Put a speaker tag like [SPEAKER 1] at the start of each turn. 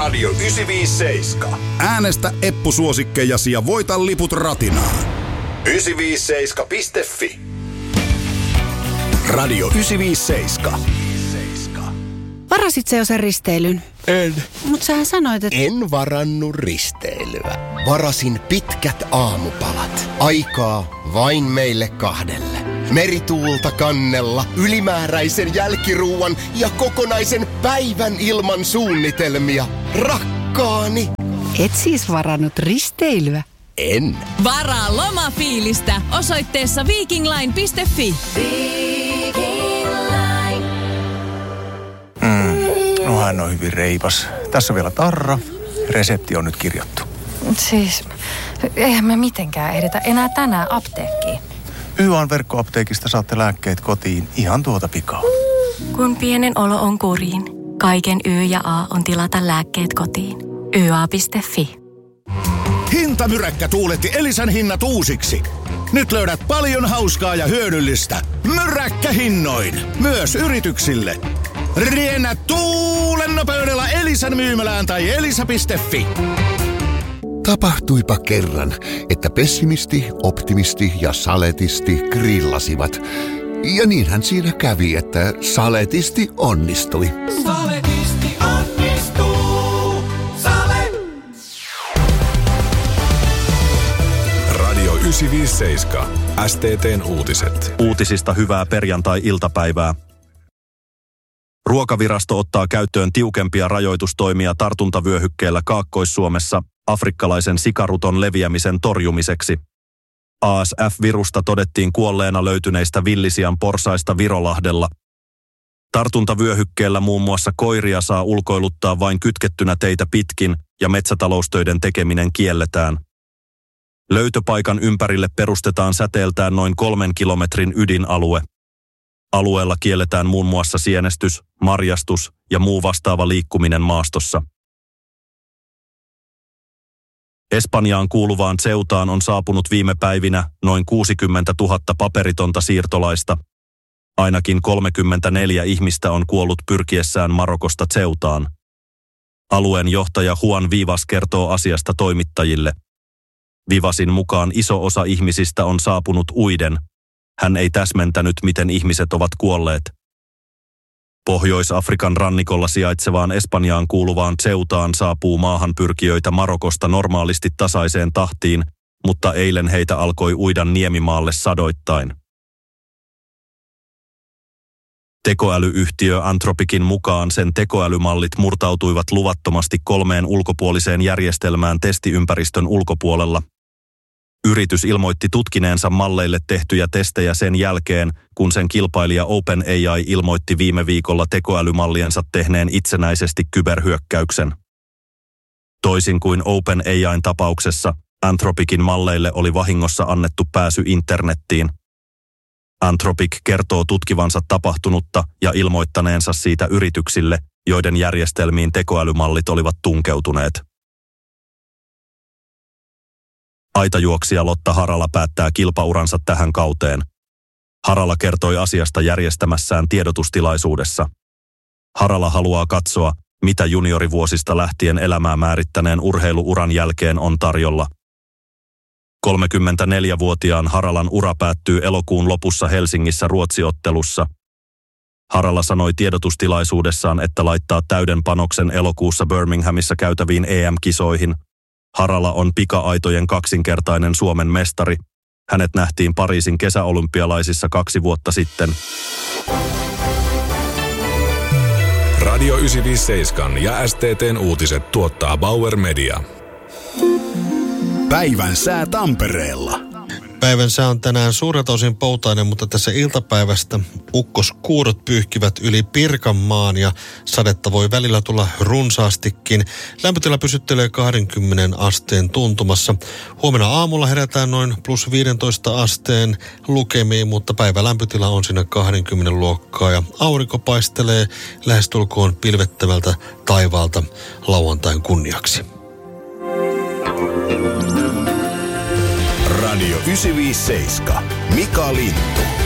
[SPEAKER 1] Radio 957.
[SPEAKER 2] Äänestä Eppu-suosikkejasi ja voita liput ratinaan.
[SPEAKER 1] 957.fi. Radio 957.
[SPEAKER 3] Varasit se jo sen risteilyn?
[SPEAKER 4] En.
[SPEAKER 3] Mut sähän sanoit, että...
[SPEAKER 4] En varannut risteilyä. Varasin pitkät aamupalat. Aikaa vain meille kahdelle. Merituulta kannella, ylimääräisen jälkiruuan ja kokonaisen päivän ilman suunnitelmia. Rakkaani.
[SPEAKER 3] Et siis varannut risteilyä?
[SPEAKER 4] En.
[SPEAKER 5] Varaa lomafiilistä osoitteessa vikingline.fi.
[SPEAKER 6] No hän on hyvin reipas. Tässä on vielä tarra. Resepti on nyt kirjattu.
[SPEAKER 7] Siis, eihän me mitenkään edetä enää tänään apteekkiin.
[SPEAKER 6] YA:n verkkoapteekista saatte lääkkeet kotiin ihan tuota pikaa.
[SPEAKER 7] Kun pienen olo on kuriin, kaiken Y ja A on tilata lääkkeet kotiin. YA.fi.
[SPEAKER 2] Hintamyräkkä tuuletti Elisan hinnat uusiksi. Nyt löydät paljon hauskaa ja hyödyllistä. Myräkkähinnoin. Myös yrityksille. Riennä tuulen nopeudella Elisan myymälään tai elisa.fi.
[SPEAKER 8] Tapahtuipa kerran, että pessimisti, optimisti ja saletisti grillasivat. Ja niinhän siinä kävi, että saletisti onnistui.
[SPEAKER 9] Saletisti onnistuu. Sale.
[SPEAKER 1] Radio 957. STT:n uutiset.
[SPEAKER 10] Uutisista hyvää perjantai-iltapäivää. Ruokavirasto ottaa käyttöön tiukempia rajoitustoimia tartuntavyöhykkeellä Kaakkois-Suomessa afrikkalaisen sikaruton leviämisen torjumiseksi. ASF-virusta todettiin kuolleena löytyneistä villisian porsaista Virolahdella. Tartuntavyöhykkeellä muun muassa koiria saa ulkoiluttaa vain kytkettynä teitä pitkin ja metsätaloustöiden tekeminen kielletään. Löytöpaikan ympärille perustetaan säteeltään noin 3 kilometrin ydinalue. Alueella kielletään muun muassa sienestys, marjastus ja muu vastaava liikkuminen maastossa. Espanjaan kuuluvaan Ceutaan on saapunut viime päivinä noin 60 000 paperitonta siirtolaista. Ainakin 34 ihmistä on kuollut pyrkiessään Marokosta Ceutaan. Alueen johtaja Juan Vivas kertoo asiasta toimittajille. Vivasin mukaan iso osa ihmisistä on saapunut uiden. Hän ei täsmentänyt, miten ihmiset ovat kuolleet. Pohjois-Afrikan rannikolla sijaitsevaan Espanjaan kuuluvaan Ceutaan saapuu maahanpyrkijöitä Marokosta normaalisti tasaiseen tahtiin, mutta eilen heitä alkoi uida Niemimaalle sadoittain. Tekoälyyhtiö Anthropicin mukaan sen tekoälymallit murtautuivat luvattomasti 3 ulkopuoliseen järjestelmään testiympäristön ulkopuolella. Yritys ilmoitti tutkineensa malleille tehtyjä testejä sen jälkeen, kun sen kilpailija OpenAI ilmoitti viime viikolla tekoälymalliensa tehneen itsenäisesti kyberhyökkäyksen. Toisin kuin OpenAIn tapauksessa, Anthropicin malleille oli vahingossa annettu pääsy internettiin. Anthropic kertoo tutkivansa tapahtunutta ja ilmoittaneensa siitä yrityksille, joiden järjestelmiin tekoälymallit olivat tunkeutuneet. Aitajuoksija Lotta Harala päättää kilpauransa tähän kauteen. Harala kertoi asiasta järjestämässään tiedotustilaisuudessa. Harala haluaa katsoa, mitä juniorivuosista lähtien elämää määrittäneen urheiluuran jälkeen on tarjolla. 34-vuotiaan Haralan ura päättyy elokuun lopussa Helsingissä Ruotsi-ottelussa. Harala sanoi tiedotustilaisuudessaan, että laittaa täyden panoksen elokuussa Birminghamissa käytäviin EM-kisoihin. Harala on pika-aitojen kaksinkertainen Suomen mestari. Hänet nähtiin Pariisin kesäolympialaisissa 2 vuotta sitten.
[SPEAKER 1] Radio 957 ja STT:n uutiset tuottaa Bauer Media.
[SPEAKER 2] Päivän sää Tampereella.
[SPEAKER 11] Päivän sää on tänään suurelta osin poutainen, mutta tässä iltapäivästä ukkoskuurot pyyhkivät yli Pirkanmaan ja sadetta voi välillä tulla runsaastikin. Lämpötila pysyttelee 20 asteen tuntumassa. Huomenna aamulla herätään noin plus 15 asteen lukemiin, mutta päivän lämpötila on siinä 20 luokkaa ja aurinko paistelee lähestulkoon pilvettävältä taivaalta lauantain kunniaksi.
[SPEAKER 1] Radio 957. Mika Lintu.